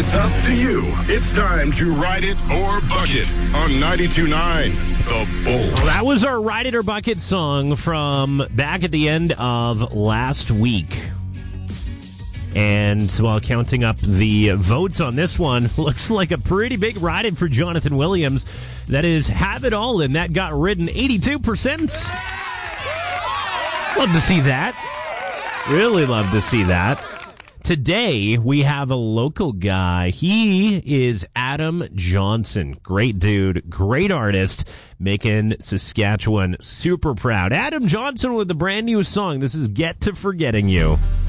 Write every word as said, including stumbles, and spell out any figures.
It's up to you. It's time to ride it or buck it on ninety-two point nine The Bull. Well, that was our Ride It or Bucket song from back at the end of last week. And while counting up the votes on this one, looks like a pretty big ride-in for Jonathan Williams. That is Have It All In. That got ridden eighty-two percent. Love to see that. Really love to see that. Today, we have a local guy. He is Adam Johnson. Great dude, great artist, making Saskatchewan super proud. Adam Johnson with a brand new song. This is Get to Forgetting You.